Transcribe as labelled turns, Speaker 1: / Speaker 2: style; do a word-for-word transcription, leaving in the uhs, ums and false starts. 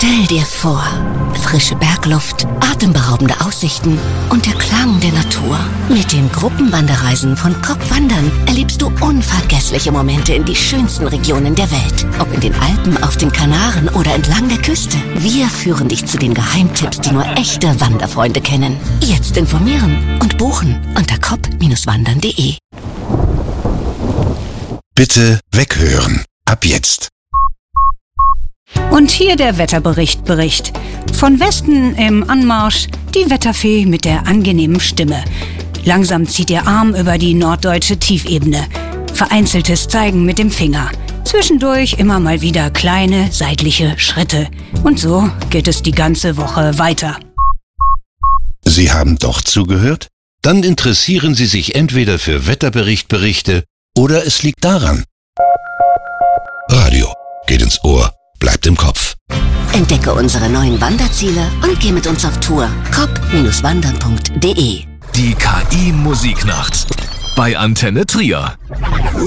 Speaker 1: Stell dir vor, frische Bergluft, atemberaubende Aussichten und der Klang der Natur. Mit den Gruppenwanderreisen von C O P Wandern erlebst du unvergessliche Momente in die schönsten Regionen der Welt. Ob in den Alpen, auf den Kanaren oder entlang der Küste. Wir führen dich zu den Geheimtipps, die nur echte Wanderfreunde kennen. Jetzt informieren und buchen unter cop wandern punkt de.
Speaker 2: Bitte weghören. Ab jetzt.
Speaker 3: Und hier der Wetterbericht Bericht. Von Westen im Anmarsch die Wetterfee mit der angenehmen Stimme. Langsam zieht ihr Arm über die norddeutsche Tiefebene. Vereinzeltes Zeigen mit dem Finger. Zwischendurch immer mal wieder kleine seitliche Schritte. Und so geht es die ganze Woche weiter.
Speaker 2: Sie haben doch zugehört? Dann interessieren Sie sich entweder für Wetterbericht-Berichte oder es liegt daran. Radio geht ins Ohr, bleibt im Kopf.
Speaker 1: Entdecke unsere neuen Wanderziele und geh mit uns auf Tour. cop wandern punkt de.
Speaker 4: Die K I-Musiknacht bei Antenne Trier.